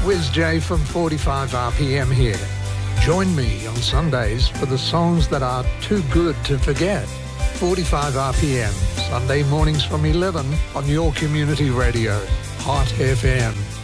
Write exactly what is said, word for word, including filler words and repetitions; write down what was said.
Wiz J from forty-five R P M here. Join me on Sundays for the songs that are too good to forget. forty-five R P M, Sunday mornings from eleven on your community radio, Hot F M.